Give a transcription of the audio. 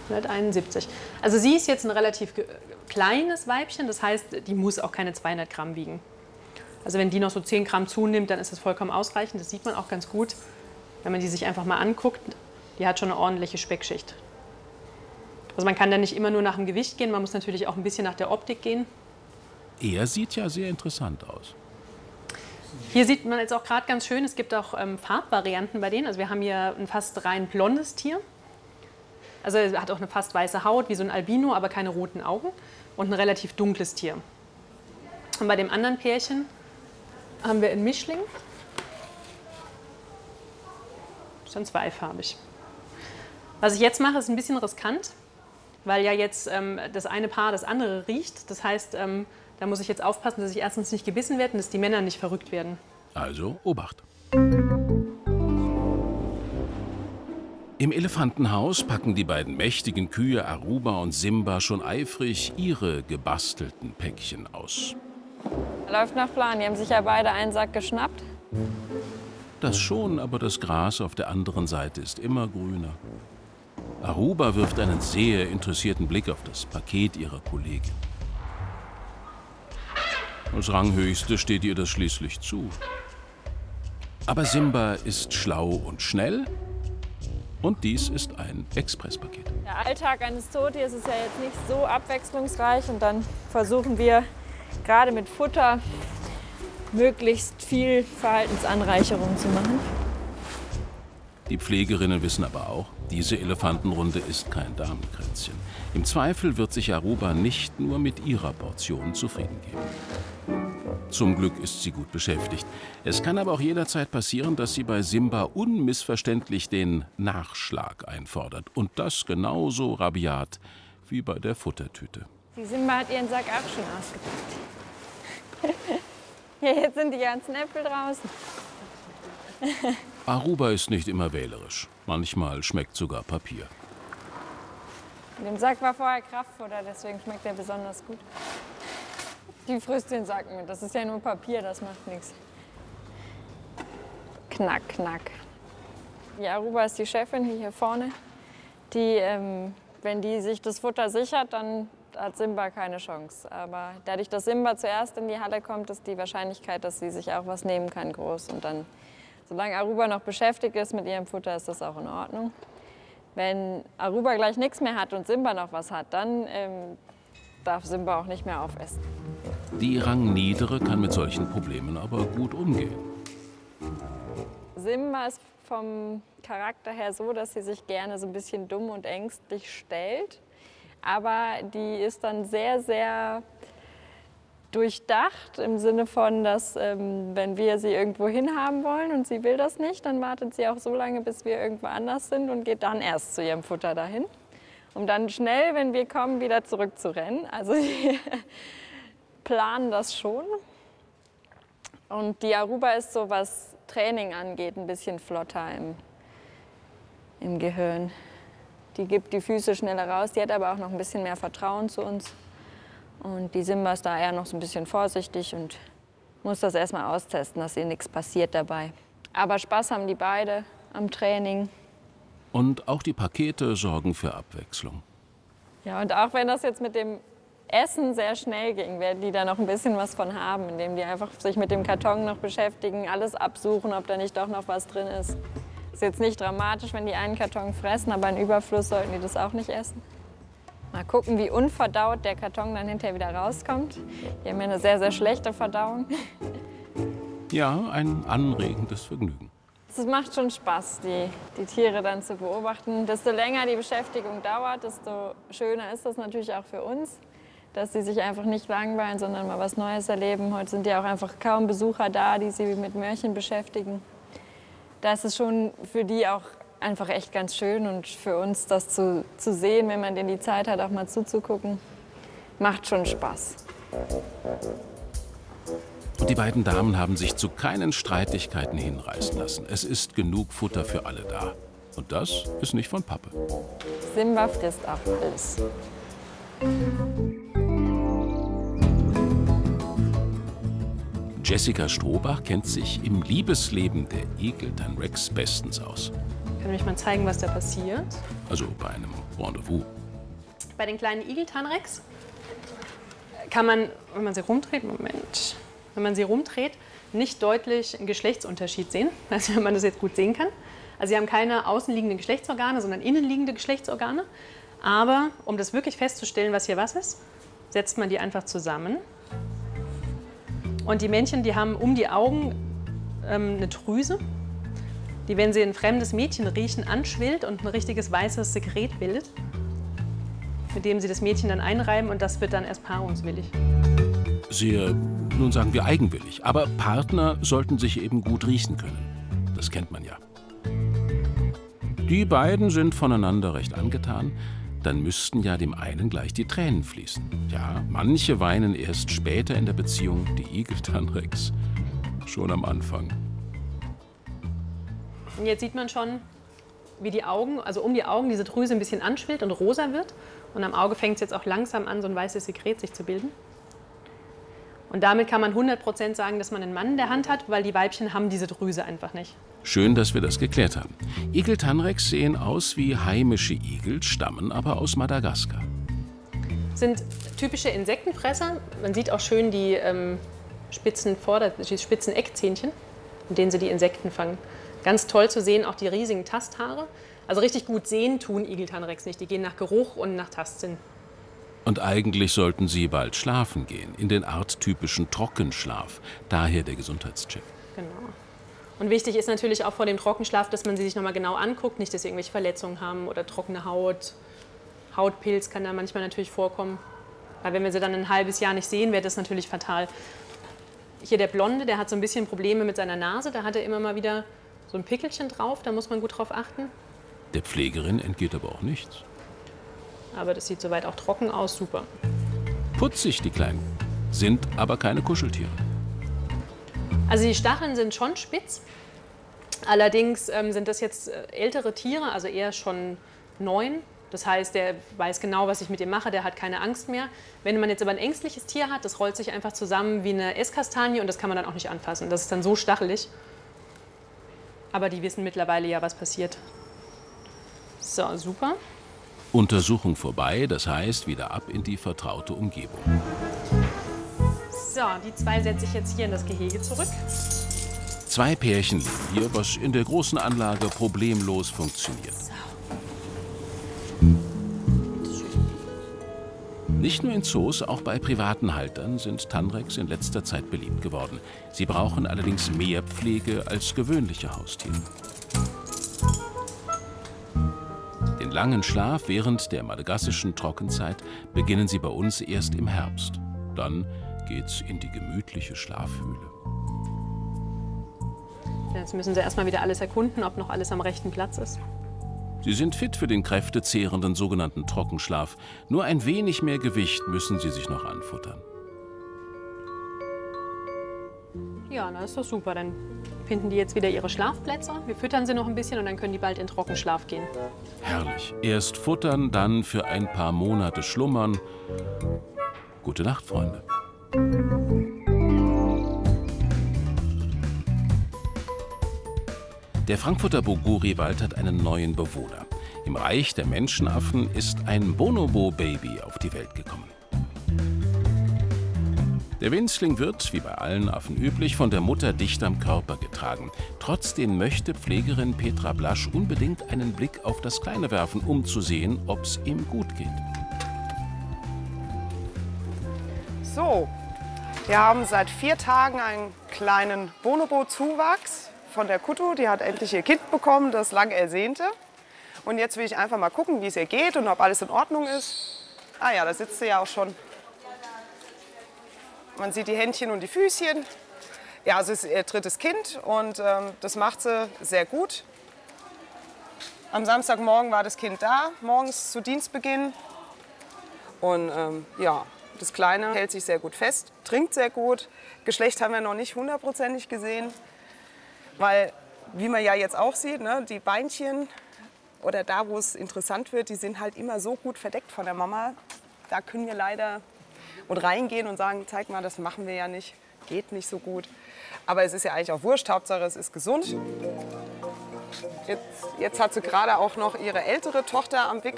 171. Also sie ist jetzt ein relativ kleines Weibchen, das heißt, die muss auch keine 200 Gramm wiegen. Also wenn die noch so 10 Gramm zunimmt, dann ist das vollkommen ausreichend. Das sieht man auch ganz gut, wenn man die sich einfach mal anguckt. Die hat schon eine ordentliche Speckschicht. Also man kann da nicht immer nur nach dem Gewicht gehen, man muss natürlich auch ein bisschen nach der Optik gehen. Er sieht ja sehr interessant aus. Hier sieht man jetzt auch gerade ganz schön, es gibt auch Farbvarianten bei denen. Also wir haben hier ein fast rein blondes Tier. Also er hat auch eine fast weiße Haut, wie so ein Albino, aber keine roten Augen. Und ein relativ dunkles Tier. Und bei dem anderen Pärchen haben wir einen Mischling. Das ist dann zweifarbig. Was ich jetzt mache, ist ein bisschen riskant, weil ja jetzt das eine Paar das andere riecht. Das heißt, da muss ich jetzt aufpassen, dass ich erstens nicht gebissen werde und dass die Männer nicht verrückt werden. Also Obacht. Im Elefantenhaus packen die beiden mächtigen Kühe Aruba und Simba schon eifrig ihre gebastelten Päckchen aus. Läuft nach Plan. Die haben sich ja beide einen Sack geschnappt. Das schon, aber das Gras auf der anderen Seite ist immer grüner. Aruba wirft einen sehr interessierten Blick auf das Paket ihrer Kollegin. Als Ranghöchste steht ihr das schließlich zu. Aber Simba ist schlau und schnell. Und dies ist ein Expresspaket. Der Alltag eines Zootiers ist ja jetzt nicht so abwechslungsreich. Und dann versuchen wir gerade mit Futter möglichst viel Verhaltensanreicherung zu machen. Die Pflegerinnen wissen aber auch, diese Elefantenrunde ist kein Damenkränzchen. Im Zweifel wird sich Aruba nicht nur mit ihrer Portion zufrieden geben. Zum Glück ist sie gut beschäftigt. Es kann aber auch jederzeit passieren, dass sie bei Simba unmissverständlich den Nachschlag einfordert. Und das genauso rabiat wie bei der Futtertüte. Die Simba hat ihren Sack auch schon ausgepackt. Ja, jetzt sind die ganzen Äpfel draußen. Aruba ist nicht immer wählerisch. Manchmal schmeckt sogar Papier. In dem Sack war vorher Kraftfutter, deswegen schmeckt er besonders gut. Die frisst den Sack mit. Das ist ja nur Papier, das macht nichts. Knack, knack. Die Aruba ist die Chefin hier vorne. Die, wenn die sich das Futter sichert, dann hat Simba keine Chance. Aber dadurch, dass Simba zuerst in die Halle kommt, ist die Wahrscheinlichkeit, dass sie sich auch was nehmen kann, groß. Und dann, solange Aruba noch beschäftigt ist mit ihrem Futter, ist das auch in Ordnung. Wenn Aruba gleich nichts mehr hat und Simba noch was hat, dann darf Simba auch nicht mehr aufessen. Die Rangniedere kann mit solchen Problemen aber gut umgehen. Simba ist vom Charakter her so, dass sie sich gerne so ein bisschen dumm und ängstlich stellt. Aber die ist dann sehr, sehr durchdacht im Sinne von, dass wenn wir sie irgendwo hinhaben wollen und sie will das nicht, dann wartet sie auch so lange, bis wir irgendwo anders sind und geht dann erst zu ihrem Futter dahin, um dann schnell, wenn wir kommen, wieder zurückzurennen. Also die planen das schon. Und die Aruba ist so, was Training angeht, ein bisschen flotter im Gehirn. Die gibt die Füße schneller raus, die hat aber auch noch ein bisschen mehr Vertrauen zu uns. Und die Simba ist da eher noch so ein bisschen vorsichtig und muss das erstmal austesten, dass ihr nichts passiert dabei. Aber Spaß haben die beide am Training. Und auch die Pakete sorgen für Abwechslung. Ja, und auch wenn das jetzt mit dem Essen sehr schnell ging, werden die da noch ein bisschen was von haben, indem die einfach sich mit dem Karton noch beschäftigen, alles absuchen, ob da nicht doch noch was drin ist. Ist jetzt nicht dramatisch, wenn die einen Karton fressen, aber im Überfluss sollten die das auch nicht essen. Mal gucken, wie unverdaut der Karton dann hinterher wieder rauskommt. Die haben ja eine sehr, sehr schlechte Verdauung. Ja, ein anregendes Vergnügen. Es macht schon Spaß, die Tiere dann zu beobachten. Desto länger die Beschäftigung dauert, desto schöner ist das natürlich auch für uns, dass sie sich einfach nicht langweilen, sondern mal was Neues erleben. Heute sind ja auch einfach kaum Besucher da, die sie mit Möhrchen beschäftigen. Das ist schon für die auch einfach echt ganz schön und für uns das zu sehen, wenn man denn die Zeit hat, auch mal zuzugucken, macht schon Spaß. Und die beiden Damen haben sich zu keinen Streitigkeiten hinreißen lassen. Es ist genug Futter für alle da. Und das ist nicht von Pappe. Simba frisst auch alles. Jessica Strohbach kennt sich im Liebesleben der Egeltern Rex bestens aus. kann ich mal zeigen, was da passiert. Also bei einem Rendezvous. Bei den kleinen Igeltanrex kann man, wenn man sie rumdreht, wenn man sie rumdreht, nicht deutlich einen Geschlechtsunterschied sehen, also wenn man das jetzt gut sehen kann. Also sie haben keine außenliegenden Geschlechtsorgane, sondern innenliegende Geschlechtsorgane. Aber um das wirklich festzustellen, was hier was ist, setzt man die einfach zusammen. Und die Männchen, die haben um die Augen eine Drüse, die, wenn sie ein fremdes Mädchen riechen, anschwillt und ein richtiges weißes Sekret bildet, mit dem sie das Mädchen dann einreiben und das wird dann erst paarungswillig. Sehr, nun sagen wir eigenwillig. Aber Partner sollten sich eben gut riechen können. Das kennt man ja. Die beiden sind voneinander recht angetan. Dann müssten ja dem einen gleich die Tränen fließen. Ja, manche weinen erst später in der Beziehung, die Igeltanrex schon am Anfang. Und jetzt sieht man schon, wie die Augen, also um die Augen, diese Drüse ein bisschen anschwillt und rosa wird. Und am Auge fängt es jetzt auch langsam an, so ein weißes Sekret sich zu bilden. Und damit kann man 100% sagen, dass man einen Mann in der Hand hat, weil die Weibchen haben diese Drüse einfach nicht. Schön, dass wir das geklärt haben. Igeltanrex sehen aus wie heimische Igel, stammen aber aus Madagaskar. Sind typische Insektenfresser. Man sieht auch schön die spitzen Eckzähnchen, mit denen sie die Insekten fangen. Ganz toll zu sehen, auch die riesigen Tasthaare. Also richtig gut sehen tun Igeltanrex nicht. Die gehen nach Geruch und nach Tastsinn. Und eigentlich sollten sie bald schlafen gehen, in den arttypischen Trockenschlaf. Daher der Gesundheitscheck. Genau. Und wichtig ist natürlich auch vor dem Trockenschlaf, dass man sie sich nochmal genau anguckt. Nicht, dass sie irgendwelche Verletzungen haben oder trockene Haut. Hautpilz kann da manchmal natürlich vorkommen. Weil wenn wir sie dann ein halbes Jahr nicht sehen, wäre das natürlich fatal. Hier der Blonde, der hat so ein bisschen Probleme mit seiner Nase. Da hat er immer mal wieder so ein Pickelchen drauf. Da muss man gut drauf achten. Der Pflegerin entgeht aber auch nichts. Aber das sieht soweit auch trocken aus. Super. Putzig, die Kleinen. Sind aber keine Kuscheltiere. Also die Stacheln sind schon spitz. Allerdings sind das jetzt ältere Tiere, also eher schon 9. Das heißt, der weiß genau, was ich mit ihm mache, der hat keine Angst mehr. Wenn man jetzt aber ein ängstliches Tier hat, das rollt sich einfach zusammen wie eine Esskastanie und das kann man dann auch nicht anfassen. Das ist dann so stachelig. Aber die wissen mittlerweile ja, was passiert. So, super. Untersuchung vorbei, das heißt wieder ab in die vertraute Umgebung. So, die 2 setze ich jetzt hier in das Gehege zurück. 2 Pärchen leben hier, was in der großen Anlage problemlos funktioniert. Nicht nur in Zoos, auch bei privaten Haltern sind Tanrex in letzter Zeit beliebt geworden. Sie brauchen allerdings mehr Pflege als gewöhnliche Haustiere. Den langen Schlaf während der madagassischen Trockenzeit beginnen sie bei uns erst im Herbst. Dann geht's in die gemütliche Schlafhöhle. Jetzt müssen sie erstmal wieder alles erkunden, ob noch alles am rechten Platz ist. Sie sind fit für den kräftezehrenden sogenannten Trockenschlaf. Nur ein wenig mehr Gewicht müssen sie sich noch anfuttern. Ja, das ist doch super. Dann finden die jetzt wieder ihre Schlafplätze. Wir füttern sie noch ein bisschen und dann können die bald in Trockenschlaf gehen. Herrlich. Erst futtern, dann für ein paar Monate schlummern. Gute Nacht, Freunde. Der Frankfurter Boguri-Wald hat einen neuen Bewohner. Im Reich der Menschenaffen ist ein Bonobo-Baby auf die Welt gekommen. Der Winzling wird, wie bei allen Affen üblich, von der Mutter dicht am Körper getragen. Trotzdem möchte Pflegerin Petra Blasch unbedingt einen Blick auf das Kleine werfen, um zu sehen, ob es ihm gut geht. So, wir haben seit 4 Tagen einen kleinen Bonobo-Zuwachs von der Kuttu. Die hat endlich ihr Kind bekommen, das lang ersehnte. Und jetzt will ich einfach mal gucken, wie es ihr geht und ob alles in Ordnung ist. Ah ja, da sitzt sie ja auch schon. Man sieht die Händchen und die Füßchen. Ja, es ist ihr 3. Kind und das macht sie sehr gut. Am Samstagmorgen war das Kind da, morgens zu Dienstbeginn. Und ja, das Kleine hält sich sehr gut fest, trinkt sehr gut. Geschlecht haben wir noch nicht 100%ig gesehen, weil, wie man ja jetzt auch sieht, ne, die Beinchen oder da, wo es interessant wird, die sind halt immer so gut verdeckt von der Mama. Da können wir leider und reingehen und sagen, zeig mal, das machen wir ja nicht, geht nicht so gut. Aber es ist ja eigentlich auch wurscht, Hauptsache es ist gesund. Jetzt hat sie gerade auch noch ihre ältere Tochter am Wickel.